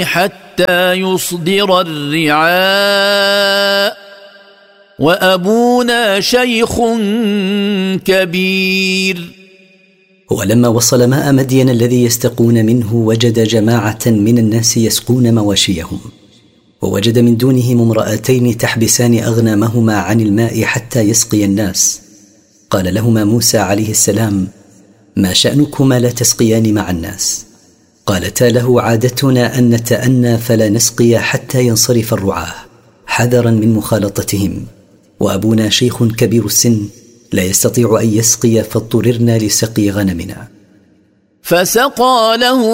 حتى يصدر الرعاء وأبونا شيخ كبير. ولما وصل ماء مدين الذي يستقون منه وجد جماعة من الناس يسقون مواشيهم، ووجد من دونهم امرأتين تحبسان أغنامهما عن الماء حتى يسقي الناس. قال لهما موسى عليه السلام: ما شأنكما لا تسقيان مع الناس؟ قالتا له: عادتنا أن نتأنى فلا نسقي حتى ينصرف الرعاة حذرا من مخالطتهم، وأبونا شيخ كبير السن لا يستطيع أن يسقي فاضطررنا لسقي غنمنا. فسقى له